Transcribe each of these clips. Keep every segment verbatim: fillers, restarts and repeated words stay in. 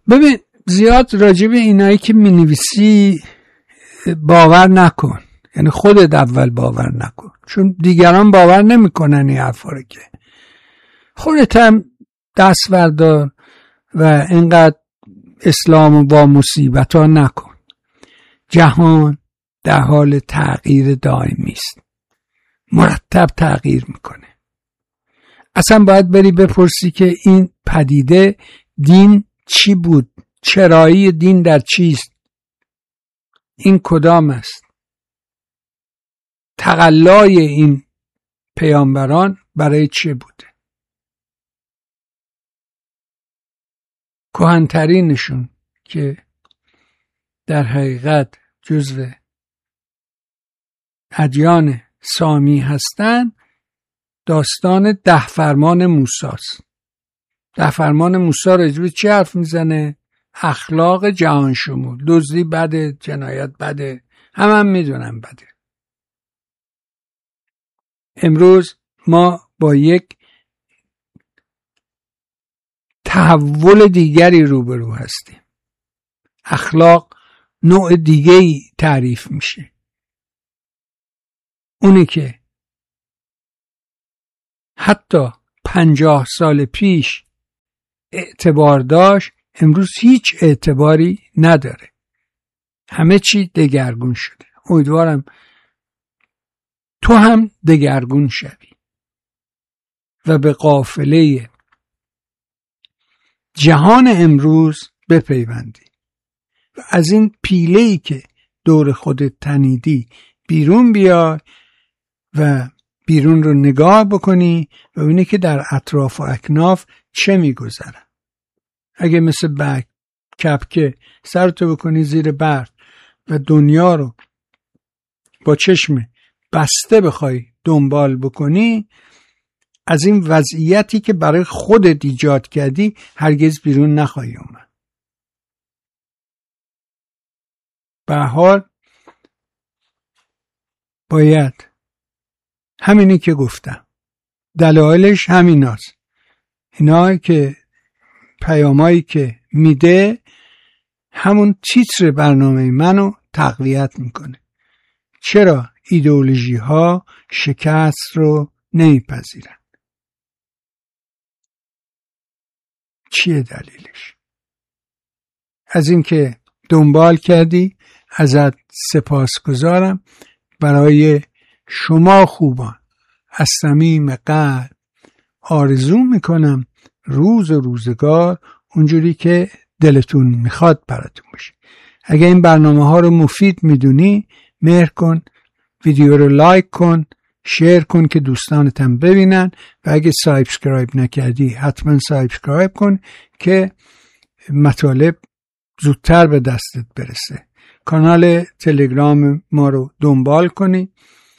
ببین زیاد راجب اینایی که می نویسی باور نکن، یعنی خودت اول باور نکن، چون دیگران باور نمی کنن این حرفا رو که. خودت هم دست بردار و اینقدر اسلام با مصیبت ها نکن. جهان در حال تغییر دائمی است، مرتب تغییر میکنه. اصلا باید بری بپرسی که این پدیده دین چی بود، چرایی دین در چیست، این کدام است، تقلای این پیامبران برای چه بوده. کهن‌ترینشون که در حقیقت جزو ادیان سامی هستن داستان ده فرمان موسی است. ده فرمان موسی راجع به چی حرف میزنه؟ اخلاق جهان شمول. دزدی بده، جنایت بده، همه هم میدونن بده. امروز ما با یک تحول دیگری روبرو هستیم. اخلاق نوع دیگه‌ای تعریف میشه. اونی که حتی پنجاه سال پیش اعتبار داشت امروز هیچ اعتباری نداره. همه چی دگرگون شده. امیدوارم تو هم دگرگون شوی و به قافله جهان امروز بپیوندی و از این پیله‌ای که دور خودت تنیدی بیرون بیای و بیرون رو نگاه بکنی و ببینی که در اطراف و اکناف چه میگذره. اگه مثل بک کپکه سرتو بکنی زیر برف و دنیا رو با چشم بسته بخوای دنبال بکنی، از این وضعیتی که برای خودت ایجاد کردی هرگز بیرون نخواهی اومد. به هر حال باید همینی که گفتم، دلایلش همیناست. اینا که پیامایی که میده همون تیتر برنامه منو تقویت میکنه. چرا ایدئولوژی ها شکست رو نمیپذیرن؟ چیه دلیلش؟ از اینکه دنبال کردی ازت سپاسگزارم. برای شما خوبان از صمیم قلب آرزو میکنم روز و روزگار اونجوری که دلتون میخواد براتون باشه. اگه این برنامه ها رو مفید میدونی مهر کن، ویدیو رو لایک کن، شیر کن که دوستانت هم ببینن و اگه سابسکرایب نکردی حتما سابسکرایب کن که مطالب زودتر به دستت برسه. کانال تلگرام ما رو دنبال کنید.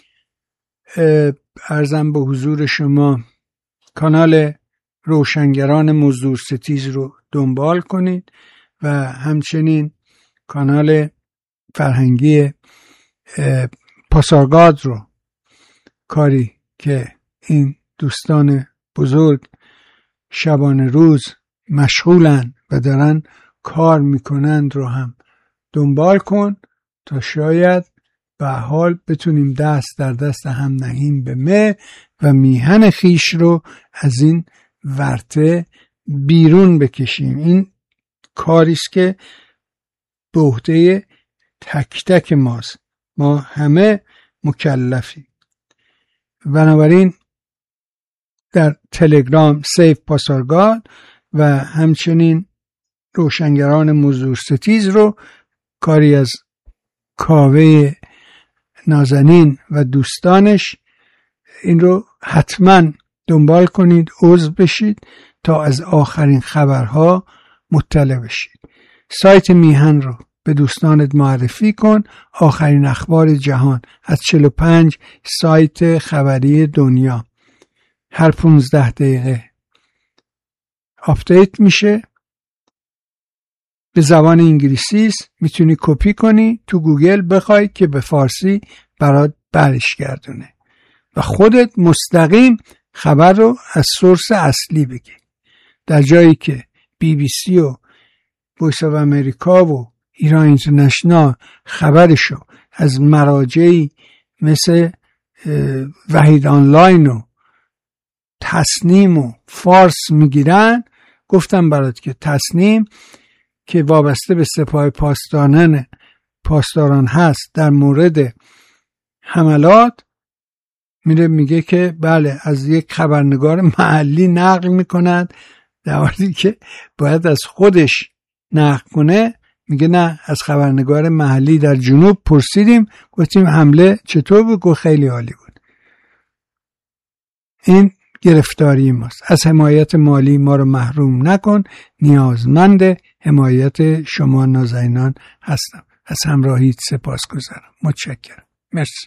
عرضم به حضور شما کانال روشنگران مزدور ستیز رو دنبال کنید و همچنین کانال فرهنگی پاسارگاد رو، کاری که این دوستان بزرگ شبانه روز مشغولن و دارن کار میکنند رو هم دنبال کن تا شاید به حال بتونیم دست در دست هم نهیم به مه و میهن خیش رو از این ورطه بیرون بکشیم. این کاریست که به عهده تک تک ماست، ما همه مکلفیم. بنابراین در تلگرام سیف پاسارگاد و همچنین روشنگران مزدور ستیز رو، کاری از کاوه نازنین و دوستانش، این رو حتما دنبال کنید، عضو بشید تا از آخرین خبرها مطلع بشید. سایت میهن رو به دوستانت معرفی کن. آخرین اخبار جهان از چهل و پنج سایت خبری دنیا هر پونزده دقیقه آپدیت میشه. به زبان انگلیسی است، میتونی کپی کنی تو گوگل بخوای که به فارسی برات برش گردونه و خودت مستقیم خبر رو از سورس اصلی بگی. در جایی که بی بی سی و وایس آف امریکا و ایران اینترنشنال خبرشو از مراجعی مثل وحید آنلاین و تصنیم و فارس میگیرن. گفتم برات که تصنیم که وابسته به سپاه پاسداران پاسداران هست در مورد حملات میره میگه که بله از یک خبرنگار محلی نقل میکنند، در حالی که باید از خودش نقل کنه. میگه نه از خبرنگار محلی در جنوب پرسیدیم، گفتیم حمله چطور بود؟ گفت خیلی عالی بود. این گرفتاری ماست. از حمایت مالی ما رو محروم نکن، نیازمند حمایت شما نازنینان هستم. از همراهیت سپاسگزارم. متشکرم. مرسی.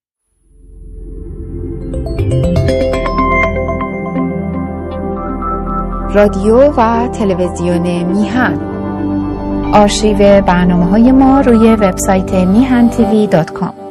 رادیو و تلویزیون میهن. آرشیو برنامه‌های ما روی وبسایت میهن تیوی دات کام.